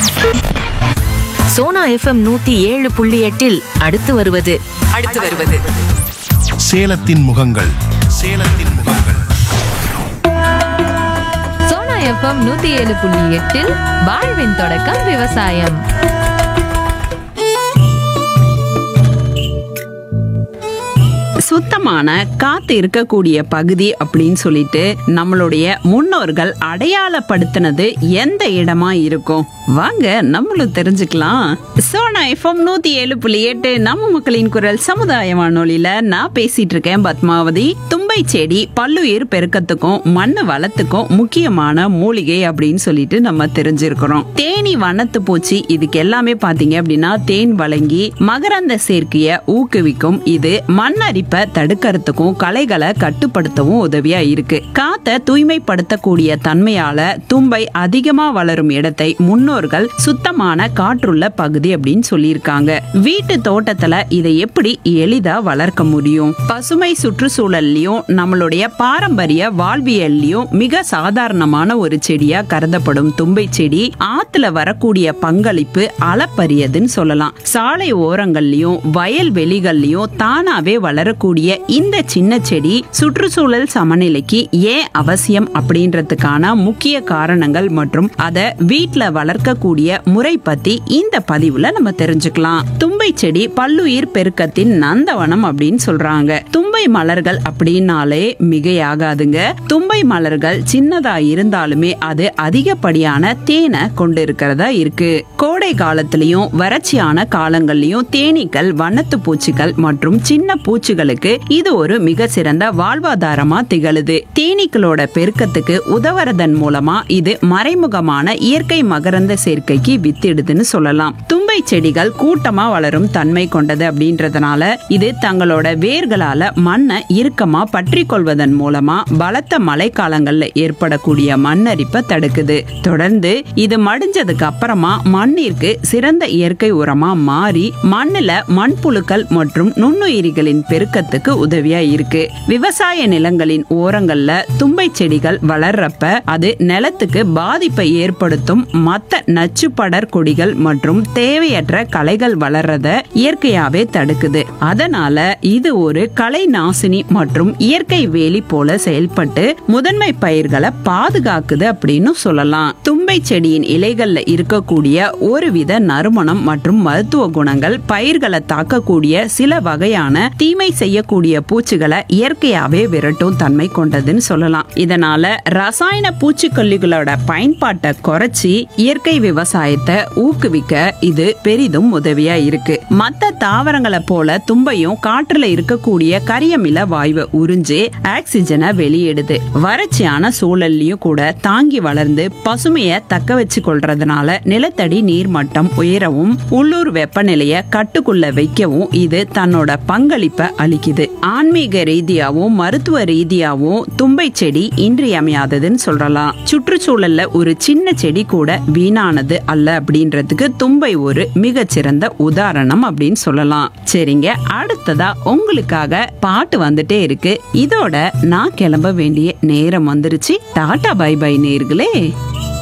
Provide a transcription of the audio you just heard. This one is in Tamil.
சோனா FM 107.8 அடுத்து வருவது சேலத்தின் முகங்கள். சோனா FM 107.8 வாழ்வின் தொடக்கம் விவசாயம். சுத்தமான காத்து இருக்கக்கூடிய பகுதி அப்படின்னு சொல்லிட்டு நம்மளுடைய முன்னோர்கள் அடையாளப்படுத்தினது எந்த இடமா இருக்கும்? வாங்க நம்மளும் தெரிஞ்சுக்கலாம். சோனா FM 107.8 நம்ம மக்களின் குரல் சமுதாய வானொலியில நான் பேசிட்டு இருக்கேன் பத்மாவதி. தும்பை செடி பல்லுயிர் பெருக்கத்துக்கும் மண்ணு வளத்துக்கும் முக்கியமான மூலிகை அப்படின்னு சொல்லிட்டு நம்ம தெரிஞ்சிருக்கிறோம். தேனி வனத்து பூச்சி இதுக்கு எல்லாமே பாத்தீங்க அப்படின்னா தேன் வழங்கி மகரந்த சேர்க்கைய ஊக்குவிக்கும். இது மண்ணரிப்ப தடுக்கிறதுக்கும் களைகளை கட்டுப்படுத்தவும் உதவியா இருக்கு. காத்த தூய்மைப்படுத்தக்கூடிய தன்மையால தும்பை அதிகமா வளரும் இடத்தை முன்னோர்கள் சுத்தமான காற்றுள்ள பகுதி அப்படின்னு சொல்லியிருக்காங்க. வீட்டு தோட்டத்துல இதை எப்படி எளிதா வளர்க்க முடியும்? பசுமை சுற்றுச்சூழல்லையும் நம்மளுடைய பாரம்பரிய வாழ்வியல்லையும் மிக சாதாரணமான ஒரு செடியா கருதப்படும் தும்பை செடி ஆத்துல வரக்கூடிய பங்களிப்பு அளப்பரியதுன்னு சொல்லலாம். சாலை ஓரங்கள்லயும் வயல்வெளிகள்லயும் தானாவே வளரக்கூடிய இந்த சின்ன செடி சுற்றுச்சூழல் சமநிலைக்கு ஏன் அவசியம் அப்படின்றதுக்கான முக்கிய காரணங்கள் மற்றும் அதை வீட்டுல வளர்க்கக்கூடிய முறை பத்தி இந்த பதிவுல நம்ம தெரிஞ்சுக்கலாம். தும்பை செடி பல்லுயிர் பெருக்கத்தின் நந்தவனம் அப்படின்னு சொல்றாங்க. தும்பை மலர்கள் அப்படின்னாலே மிகையாகாதுங்க. தும்பை மலர்கள் சின்னதா இருந்தாலுமே அது அதிகப்படியான தேனை கொண்டு இருக்கிறதா இருக்கு. கோடை காலத்திலயும் வறட்சியான காலங்கள்லயும் தேனீக்கள் வண்ணத்து பூச்சிகள் மற்றும் சின்ன பூச்சிகளுக்கு இது ஒரு மிக சிறந்த வாழ்வாதாரமா திகழுது. தேனீக்களோட பெருக்கத்துக்கு உதவுறதன் மூலமா இது மறைமுகமான இயற்கை மகரந்த சேர்க்கைக்கு வித்திடுதுன்னு சொல்லலாம். தும்பை செடிகள் கூட்டமா வளரும் தன்மை கொண்டது அப்படின்றதுனால இது தங்களோட வேர்களால மண்ணை இறுக்கமா பற்றி கொள்வதன் மூலமா பலத்த மழை காலங்கள்ல ஏற்படக்கூடிய மண்ணரிப்பை தடுக்குது. தொடர்ந்து இது மடிஞ்சதுக்கு அப்புறமா மண்ணிற்கு சிறந்த இயற்கை உரமா மாறி மண்ணுல மண்புழுக்கள் மற்றும் நுண்ணுயிரிகளின் பெருக்கத்துக்கு உதவியா இருக்கு. விவசாய நிலங்களின் ஓரங்கள்ல தும்பை செடிகள் வளர்றப்ப அது நிலத்துக்கு பாதிப்பை ஏற்படுத்தும் மத்த நச்சுப்படர் கொடிகள் மற்றும் தேவையற்ற களைகள் வளர்றத இயற்கையாவே தடுக்குது. அதனால இது ஒரு கலை நாசினி மற்றும் இயற்கை வேலி போல செயல்பட்டு முதன்மை பயிர்களை பாதுகாக்குது அப்படின்னு சொல்லலாம். தும்பை செடியின் இலைகள்ல இருக்கக்கூடிய ஒருவித நறுமணம் மற்றும் மருத்துவ குணங்கள் பயிர்களை தாக்கக்கூடிய சில வகையான தீமை செய்யக்கூடிய பூச்சிகளை இயற்கையாவே விரட்டும் தன்மை கொண்டதுன்னு சொல்லலாம். இதனால ரசாயன பூச்சிக்கொல்லிகளோட பயன்பாட்டை குறைச்சி இயற்கை விவசாயத்தை ஊக்குவிக்க இது பெரிதும் உதவியா இருக்கு. மத்த தாவரங்களை போல தும்பையும் காற்றுல இருக்கக்கூடிய கரியமில வாயுவை உறிஞ்சு ஆக்சிஜனை வெளியிடுது. வறட்சியான சூழல்லையும் கூட தாங்கி வளர்ந்து பசுமையை தக்க வச்சு கொள்றதுனால நிலத்தடி நீர் மட்டம் உயரவும் உள்ளூர் வெப்பநிலையை கட்டுக்குள்ள வைக்கவும் இது தன்னோட பங்களிப்பை அளிக்குது. ஆன்மீக ரீதியாவும் மருத்துவ ரீதியாவும் தும்பை செடி இன்றியமையாததுன்னு சொல்லலாம். சுற்றுச்சூழல்ல ஒரு சின்ன செடி கூட வீணானது அல்ல அப்படின்றதுக்கு தும்பை ஒரு மிகச்சிறந்த உதாரணம் அப்படின்னு சொல்லலாம். சரிங்க, அடுத்ததா உங்களுக்காக பாட்டு வந்துட்டே இருக்கு. இதோட நான் கிளம்ப வேண்டிய நேரம் வந்துருச்சு. டாடா பை பை நேயர்களே.